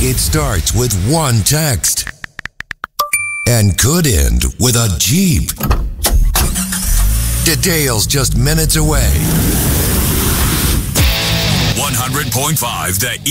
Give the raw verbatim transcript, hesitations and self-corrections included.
It starts with one text and could end with a Jeep. Details just minutes away. one hundred point five The